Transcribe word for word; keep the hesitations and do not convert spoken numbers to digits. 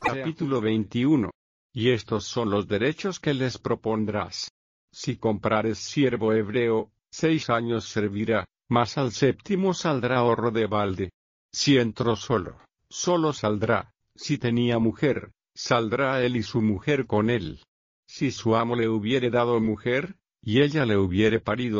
Capítulo veintiuno. Y estos son los derechos que les propondrás. Si comprares siervo hebreo, seis años servirá, mas al séptimo saldrá ahorro de balde. Si entró solo, solo saldrá. Si tenía mujer, saldrá él y su mujer con él. Si su amo le hubiere dado mujer, y ella le hubiere parido